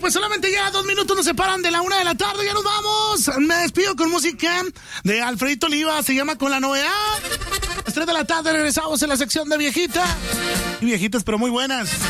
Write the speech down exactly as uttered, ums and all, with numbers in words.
pues solamente ya dos minutos nos separan de la una de la tarde. Ya nos vamos. Me despido con música de Alfredito Oliva. Se llama Con la Novedad. A las tres de la tarde regresamos en la sección de viejita. Y viejitas, pero muy buenas.